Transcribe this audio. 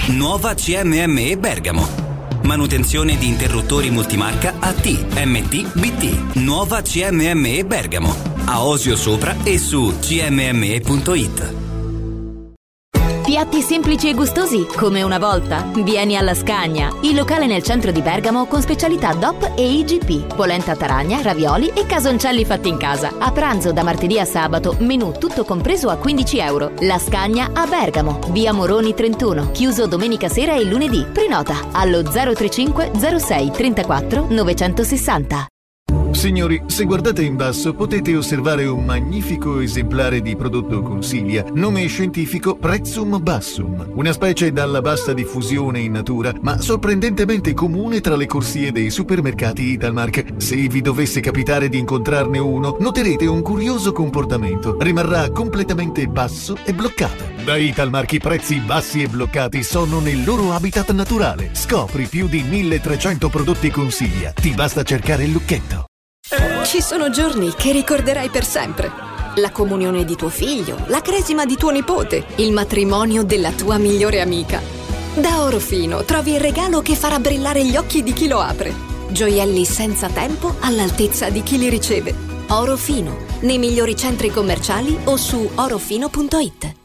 Nuova CMME Bergamo. Manutenzione di interruttori multimarca AT, MT, BT. Nuova CMME Bergamo. A Osio Sopra e su cmme.it. Piatti semplici e gustosi, come una volta? Vieni alla Scagna, il locale nel centro di Bergamo con specialità DOP e IGP, polenta taragna, ravioli e casoncelli fatti in casa. A pranzo da martedì a sabato, menù tutto compreso a €15. La Scagna a Bergamo, via Moroni 31, chiuso domenica sera e lunedì. Prenota allo 035 06 34 960. Signori, se guardate in basso potete osservare un magnifico esemplare di prodotto Consiglia, nome scientifico Prezzum bassum, una specie dalla bassa diffusione in natura, ma sorprendentemente comune tra le corsie dei supermercati Italmark. Se vi dovesse capitare di incontrarne uno, noterete un curioso comportamento. Rimarrà completamente basso e bloccato. Da Italmark i prezzi bassi e bloccati sono nel loro habitat naturale. Scopri più di 1300 prodotti Consiglia. Ti basta cercare il lucchetto. Ci sono giorni che ricorderai per sempre. La comunione di tuo figlio, la cresima di tuo nipote, il matrimonio della tua migliore amica. Da Orofino trovi il regalo che farà brillare gli occhi di chi lo apre. Gioielli senza tempo all'altezza di chi li riceve. Orofino, nei migliori centri commerciali o su orofino.it.